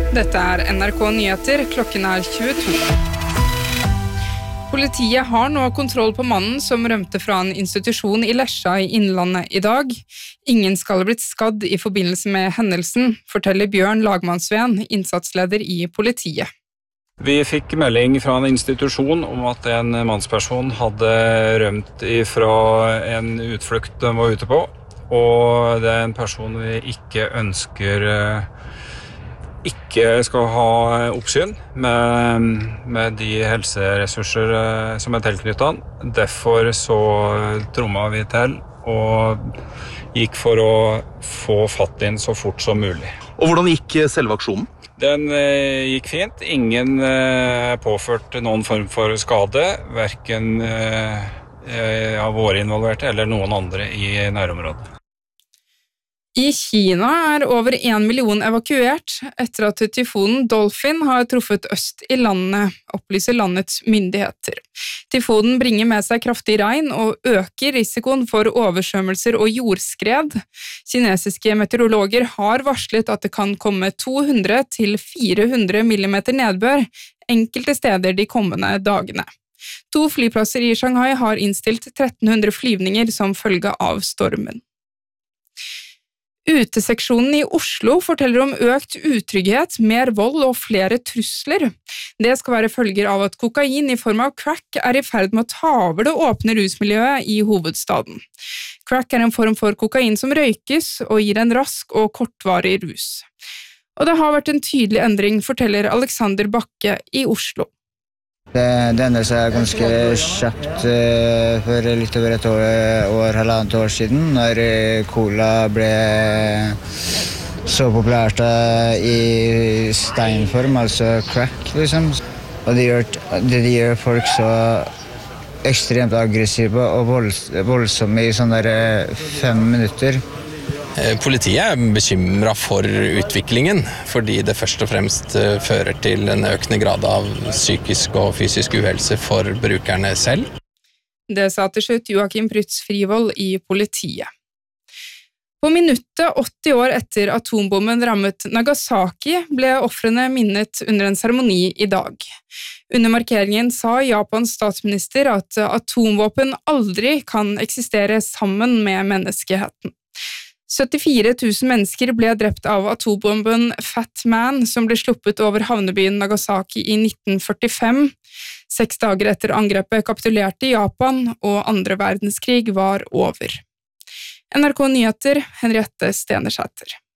Dette NRK Nyheter, klokken 22. Politiet har nå kontroll på mannen som rømte fra en institusjon i Lesja i Innlandet i dag. Ingen skal ha blitt skadd i forbindelse med hendelsen, forteller Bjørn Lagmannsveen, innsatsleder i politiet. Vi fikk melding fra en institusjon om at en mannsperson hadde rømt fra en utflukt de var ute på, og det er en person vi ikke ønsker ikke skal ha oppsyn med de helseressurser som er tilknyttet han. Derfor så trommet vi til og gikk for å få fatt inn så fort som mulig. Og hvordan gikk selve aksjonen? Den gikk fint. Ingen påførte noen form for skade, hverken av våre involverte eller noen andre i nærområdet. I Kina er over 1 million evakuert etter at tyfonen Dolphin har truffet øst i landet, opplyser landets myndigheter. Tyfonen bringer med seg kraftig regn og øker risikoen for oversvømmelser og jordskred. Kinesiske meteorologer har varslet at det kan komme 200 til 400 millimeter nedbør enkelte steder de kommende dagene. 2 flyplasser i Shanghai har innstilt 1300 flyvninger som følge av stormen. Uteseksjonen i Oslo forteller om økt utrygghet, mer vold og flere trusler. Det skal være følger av at kokain i form av crack er i ferd med å ta over det åpne rusmiljøet i hovedstaden. Crack er en form for kokain som røykes og gir en rask og kortvarig rus. Og det har vært en tydelig endring, forteller Alexander Bakke i Oslo. Det endret seg ganske kjapt for litt over et halvannet år siden, når cola ble så populært i steinform, altså crack, liksom. Og det gjør folk så ekstremt aggressive og voldsomme i sånne 5 minutter. Politiet er bekymret for utviklingen, fordi det først og fremst fører til en økende grad av psykisk og fysisk uhelse for brukerne selv. Det sa til slutt Joakim Prytz Frivold i politiet. På minuttet 80 år etter atombomben rammet Nagasaki ble ofrene minnet under en seremoni i dag. Under markeringen sa Japans statsminister at atomvåpen aldri kan eksistere sammen med menneskeheten. 74 000 mennesker ble drept av atombomben Fat Man, som ble sluppet over havnebyen Nagasaki i 1945. 6 dager etter angrepet kapitulerte Japan, og 2. verdenskrig var over. NRK Nyheter, Henriette Stenersæter.